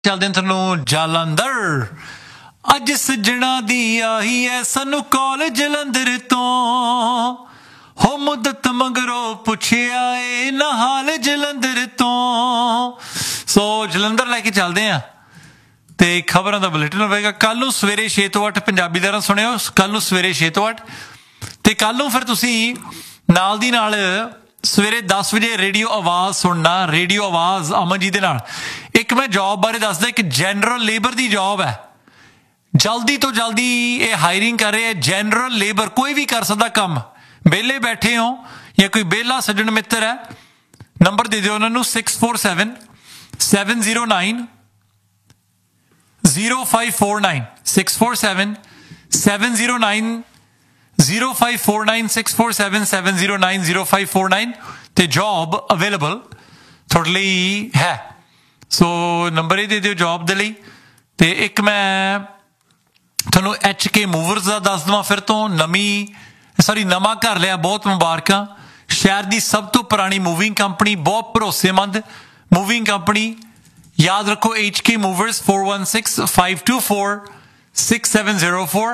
ਚੱਲਦੇ ਹਾਂ ਤੁਹਾਨੂੰ ਜਲੰਧਰ। ਅੱਜ ਸੱਜਣਾ ਦੀ ਆਹੀ ਐ ਸਾਨੂੰ ਕਾਲ ਜਲੰਧਰ ਤੋਂ, ਹੋ ਮੁੱਦਤ ਮਗਰੋਂ ਪੁੱਛਿਆ ਏ ਨਾ ਹਾਲ ਜਲੰਧਰ ਤੋਂ। ਸੋ ਜਲੰਧਰ ਲੈ ਕੇ ਚੱਲਦੇ ਹਾਂ ਤੇ ਖਬਰਾਂ ਦਾ ਬੁਲੇਟਿਨ ਹੋਵੇਗਾ ਕੱਲ ਨੂੰ ਸਵੇਰੇ 6 ਤੋਂ 8। ਪੰਜਾਬੀ ਦਾ ਸੁਣਿਓ, ਕੱਲ ਨੂੰ ਸਵੇਰੇ 6 ਤੋਂ 8 ਤੇ ਕੱਲ ਨੂੰ ਫਿਰ ਤੁਸੀਂ ਨਾਲ ਦੀ ਨਾਲ ਸਵੇਰੇ 10 ਵਜੇ ਰੇਡੀਓ ਆਵਾਜ਼ ਸੁਣਨਾ। ਰੇਡੀਓ ਆਵਾਜ਼ ਅਮਨ ਜੀ ਦੇ ਨਾਲ ਇੱਕ ਮੈਂ ਜੌਬ ਬਾਰੇ ਦੱਸਦਾ, ਇੱਕ ਜਨਰਲ ਲੇਬਰ ਦੀ ਜੌਬ ਹੈ। ਜਲਦੀ ਤੋਂ ਜਲਦੀ ਇਹ ਹਾਇਰਿੰਗ ਕਰ ਰਹੇ ਹੈ। ਜਨਰਲ ਲੇਬਰ ਕੋਈ ਵੀ ਕਰ ਸਕਦਾ ਕੰਮ। ਵਿਹਲੇ ਬੈਠੇ ਹੋ ਜਾਂ ਕੋਈ ਵਿਹਲਾ ਸੱਜਣ ਮਿੱਤਰ ਹੈ, ਨੰਬਰ ਦੇ ਦਿਓ ਉਹਨਾਂ ਨੂੰ 647 709 0549 647 709 0549 647 709 0549 ਤੇ ਜੌਬ ਅਵੇਲੇਬਲ ਤੁਹਾਡੇ ਲਈ ਹੈ। ਸੋ ਨੰਬਰ ਇਹ ਦੇ ਦਿਓ ਜੌਬ ਦੇ ਲਈ। ਤੇ ਇੱਕ ਮੈਂ ਤੁਹਾਨੂੰ HK ਮੂਵਰਸ ਦਾ ਦੱਸ ਦੇਵਾਂ ਫਿਰ ਤੋਂ। ਨਵਾਂ ਘਰ ਲਿਆ, ਬਹੁਤ ਮੁਬਾਰਕਾਂ। ਸ਼ਹਿਰ ਦੀ ਸਭ ਤੋਂ ਪੁਰਾਣੀ ਮੂਵਿੰਗ ਕੰਪਨੀ, ਬਹੁਤ ਭਰੋਸੇਮੰਦ ਮੂਵਿੰਗ ਕੰਪਨੀ। ਯਾਦ ਰੱਖੋ HK ਮੂਵਰਸ 416-524 6704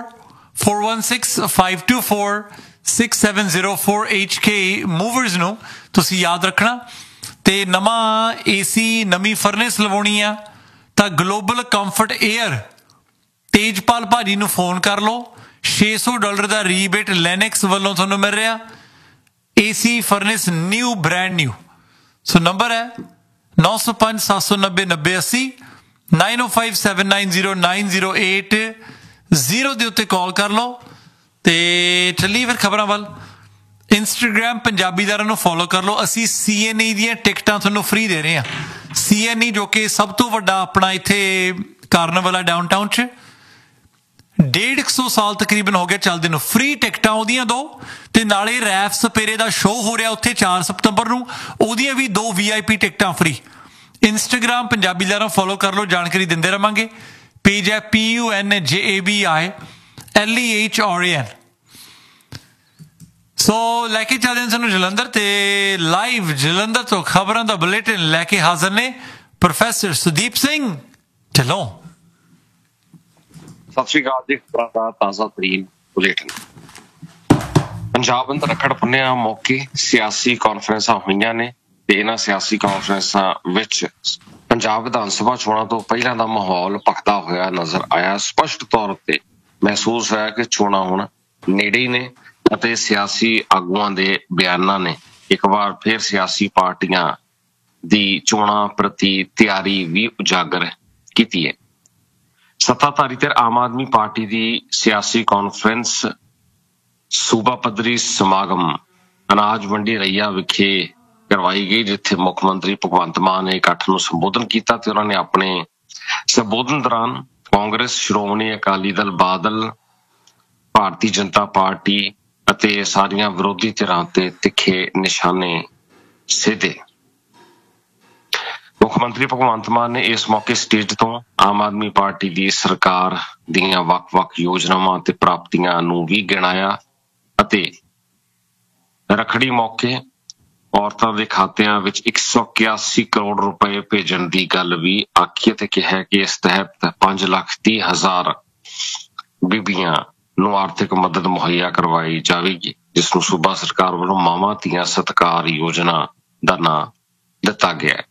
416-524 6704 HK ਮੂਵਰਸ ਨੂੰ ਤੁਸੀਂ ਯਾਦ ਰੱਖਣਾ। ਤੇ ਨਵਾਂ AC, ਨਵੀਂ ਫਰਨੈਸ ਲਵਾਉਣੀ ਆ ਤਾਂ ਗਲੋਬਲ ਕੰਫਰਟ 에ਅਰ ਤੇਜਪਾਲ ਭਾਜੀ ਨੂੰ ਫੋਨ ਕਰ ਲਓ। $600 ਦਾ ਰੀਬੇਟ ਲੈਨੈਕਸ ਵੱਲੋਂ ਤੁਹਾਨੂੰ ਮਿਲ ਰਿਹਾ। AC furnace new, brand new. ਸੋ ਨੰਬਰ ਹੈ 905 790 9080 905 790 9080 0 ਦੇ ਉੱਤੇ ਕਾਲ ਕਰ ਲਓ। ਤੇ ਚੱਲੀਏ ਫਿਰ ਖਬਰਾਂ ਵੱਲ। ਇੰਸਟਾਗ੍ਰਾਮ ਪੰਜਾਬੀਦਾਰਾਂ ਨੂੰ ਫੋਲੋ ਕਰ ਲਓ। ਅਸੀਂ CNE ਦੀਆਂ ਟਿਕਟਾਂ ਤੁਹਾਨੂੰ ਫ੍ਰੀ ਦੇ ਰਹੇ ਹਾਂ। CNE ਜੋ ਕਿ ਸਭ ਤੋਂ ਵੱਡਾ ਆਪਣਾ ਇੱਥੇ ਕਾਰਨਵਲ ਹੈ ਡਾਊਨਟਾਊਨ 'ਚ। 150 ਸਾਲ ਤਕਰੀਬਨ ਹੋ ਗਿਆ ਚੱਲਦੇ ਨੂੰ। ਫ੍ਰੀ ਟਿਕਟਾਂ ਉਹਦੀਆਂ ਦੋ ਤੇ ਨਾਲੇ ਰੈਫ ਸਪੇਰੇ ਦਾ ਸ਼ੋਅ ਹੋ ਰਿਹਾ ਉੱਥੇ 4 ਸਤੰਬਰ ਨੂੰ, ਉਹਦੀਆਂ ਵੀ 2 VIP ਟਿਕਟਾਂ ਫ੍ਰੀ। ਇੰਸਟਾਗ੍ਰਾਮ ਪੰਜਾਬੀਦਾਰਾਂ ਫੋਲੋ ਕਰ ਲਓ, ਜਾਣਕਾਰੀ ਦਿੰਦੇ ਰਵਾਂਗੇ। ਪੇਜ ਹੈ PUNJABILEHRAN। ਸੋ ਲੈ ਕੇ ਚੱਲਦੇ ਹਾਂ ਸਾਨੂੰ ਜਲੰਧਰ ਤੇ ਲਾਈਵ ਜਲੰਧਰ ਤੋਂ ਖਬਰਾਂ ਦਾ ਬੁਲੇਟਿਨ ਲੈ ਕੇ ਹਾਜ਼ਰ ਨੇ ਪ੍ਰੋਫੈਸਰ ਸੁਦੀਪ ਸਿੰਘ ਢਿੱਲੋਂ। ਸਤਿ ਸ਼੍ਰੀ ਅਕਾਲ ਜੀ। ਖਬਰਾਂ ਦਾ ਤਾਜ਼ਾ ਤਰੀਨ ਬੁਲੇਟਿਨ। ਪੰਜਾਬ ਅੰਦਰ ਰੱਖੜ ਪੁੰਨਿਆ ਮੌਕੇ ਸਿਆਸੀ ਕਾਨਫਰੰਸਾਂ ਹੋਈਆਂ ਨੇ ਤੇ ਇਹਨਾਂ ਸਿਆਸੀ ਕਾਨਫਰੰਸਾਂ ਵਿੱਚ ਪੰਜਾਬ ਵਿਧਾਨ ਸਭਾ ਚੋਣਾਂ ਤੋਂ ਪਹਿਲਾਂ ਦਾ ਮਾਹੌਲ ਭਖਦਾ ਹੋਇਆ ਨਜ਼ਰ ਆਇਆ। ਸਪਸ਼ਟ ਤੌਰ ਤੇ ਮਹਿਸੂਸ ਹੋਇਆ ਕਿ ਚੋਣਾਂ ਹੁਣ ਨੇੜੇ ਹੀ ਨੇ ਅਤੇ ਸਿਆਸੀ ਆਗੂਆਂ ਦੇ ਬਿਆਨਾਂ ਨੇ ਇੱਕ ਵਾਰ ਫਿਰ ਸਿਆਸੀ ਪਾਰਟੀਆਂ ਦੀ ਚੋਣਾਂ ਪ੍ਰਤੀ ਤਿਆਰੀ ਵੀ ਉਜਾਗਰ ਕੀਤੀ ਹੈ। ਸੱਤਾਧਾਰੀ ਧਿਰ ਆਮ ਆਦਮੀ ਪਾਰਟੀ ਦੀ ਸਿਆਸੀ ਕਾਨਫਰੰਸ ਸੂਬਾ ਪੱਧਰੀ ਸਮਾਗਮ ਅਨਾਜ ਮੰਡੀ ਰਈਆ ਵਿਖੇ ਕਰਵਾਈ ਗਈ, ਜਿੱਥੇ ਮੁੱਖ ਮੰਤਰੀ ਭਗਵੰਤ ਮਾਨ ਨੇ ਇਕੱਠ ਨੂੰ ਸੰਬੋਧਨ ਕੀਤਾ ਤੇ ਉਹਨਾਂ ਨੇ ਆਪਣੇ ਸੰਬੋਧਨ ਦੌਰਾਨ ਕਾਂਗਰਸ, ਸ਼੍ਰੋਮਣੀ ਅਕਾਲੀ ਦਲ, ਬਾਦਲ, ਭਾਰਤੀ ਜਨਤਾ ਪਾਰਟੀ ਅਤੇ ਸਾਰੀਆਂ ਵਿਰੋਧੀ ਧਿਰਾਂ ਤੇ ਤਿੱਖੇ ਨਿਸ਼ਾਨੇ ਸਿੱਧੇ। ਮੁੱਖ ਮੰਤਰੀ ਭਗਵੰਤ ਮਾਨ ਨੇ ਇਸ ਮੌਕੇ ਸਟੇਜ ਤੋਂ ਆਮ ਆਦਮੀ ਪਾਰਟੀ ਦੀ ਸਰਕਾਰ ਦੀਆਂ ਵੱਖ-ਵੱਖ ਯੋਜਨਾਵਾਂ ਤੇ ਪ੍ਰਾਪਤੀਆਂ ਨੂੰ ਵੀ ਗਿਣਾਇਆ ਅਤੇ ਰੱਖੜੀ ਮੌਕੇ ਔਰਤਾਂ ਦੇ ਖਾਤਿਆਂ ਵਿੱਚ 181 ਕਰੋੜ ਰੁਪਏ ਭੇਜਣ ਦੀ ਗੱਲ ਵੀ ਆਖੀ ਤੇ ਕਿਹਾ ਕਿ ਇਸ ਤਹਿਤ 5,30,000 ਬੀਬੀਆਂ ਨੂੰ ਆਰਥਿਕ ਮਦਦ ਮੁਹੱਈਆ ਕਰਵਾਈ ਜਾਵੇਗੀ, ਜਿਸ ਨੂੰ ਸੂਬਾ ਸਰਕਾਰ ਵੱਲੋਂ ਮਾਵਾਂ ਧੀਆਂ ਸਤਿਕਾਰ ਯੋਜਨਾ ਦਾ ਨਾਂ ਦਿੱਤਾ ਗਿਆ ਹੈ।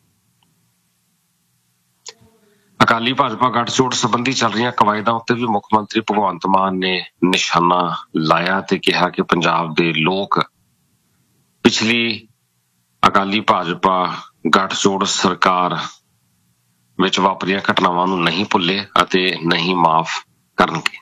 ਅਕਾਲੀ ਭਾਜਪਾ ਗੱਠਜੋੜ ਸੰਬੰਧੀ ਚੱਲ ਰਹੀਆਂ ਕਵਾਇਦਾਂ ਉੱਤੇ ਵੀ ਮੁੱਖ ਮੰਤਰੀ ਭਗਵੰਤ ਮਾਨ ਨੇ ਨਿਸ਼ਾਨਾ ਲਾਇਆ ਤੇ ਕਿਹਾ ਕਿ ਪੰਜਾਬ ਦੇ ਲੋਕ ਪਿਛਲੀ ਅਕਾਲੀ ਭਾਜਪਾ ਗੱਠਜੋੜ ਸਰਕਾਰ ਵਿੱਚ ਵਾਪਰੀਆਂ ਘਟਨਾਵਾਂ ਨੂੰ ਨਹੀਂ ਭੁੱਲੇ ਅਤੇ ਨਹੀਂ ਮਾਫ਼ ਕਰਨਗੇ।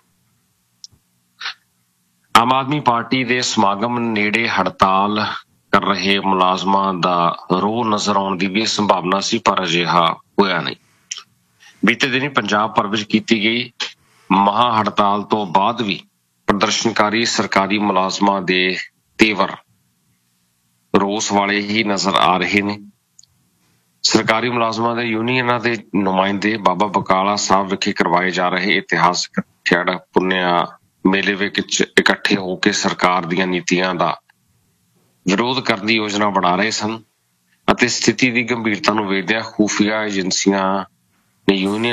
ਆਮ ਆਦਮੀ ਪਾਰਟੀ ਦੇ ਸਮਾਗਮ ਨੇੜੇ ਹੜਤਾਲ ਕਰ ਰਹੇ ਮੁਲਾਜ਼ਮਾਂ ਦਾ ਰੋਹ ਨਜ਼ਰ ਆਉਣ ਦੀ ਵੀ ਸੰਭਾਵਨਾ ਸੀ, ਪਰ ਅਜਿਹਾ ਹੋਇਆ ਨਹੀਂ। ਬੀਤੇ ਦਿਨੀ ਪੰਜਾਬ ਭਰ ਵਿੱਚ ਕੀਤੀ ਗਈ ਮਹਾ ਹੜਤਾਲ ਤੋਂ ਬਾਅਦ ਵੀ ਪ੍ਰਦਰਸ਼ਨਕਾਰੀ ਸਰਕਾਰੀ ਮੁਲਾਜ਼ਮਾਂ ਦੇ ਤੇਵਰ ਰੋਸ ਵਾਲੇ ਹੀ ਨਜ਼ਰ ਆ ਰਹੇ ਨੇ। ਸਰਕਾਰੀ ਮੁਲਾਜ਼ਮਾਂ ਦੇ ਯੂਨੀਅਨਾਂ ਦੇ ਨੁਮਾਇੰਦੇ ਬਾਬਾ ਬਕਾਲਾ ਸਾਹਿਬ ਵਿਖੇ ਕਰਵਾਏ ਜਾ ਰਹੇ ਇਤਿਹਾਸਕ ਖੇਡ ਪੁੰਨਿਆ ਮੇਲੇ ਵਿੱਚ ਇਕੱਠੇ ਹੋ ਕੇ ਸਰਕਾਰ ਦੀਆਂ ਨੀਤੀਆਂ ਦਾ ਵਿਰੋਧ ਕਰਨ ਦੀ ਯੋਜਨਾ ਬਣਾ ਰਹੇ ਸਨ ਅਤੇ ਸਥਿਤੀ ਦੀ ਗੰਭੀਰਤਾ ਨੂੰ ਵੇਖਦਿਆਂ ਖੂਫੀਆ ਏਜੰਸੀਆਂ ਯੂਨੀਅਨ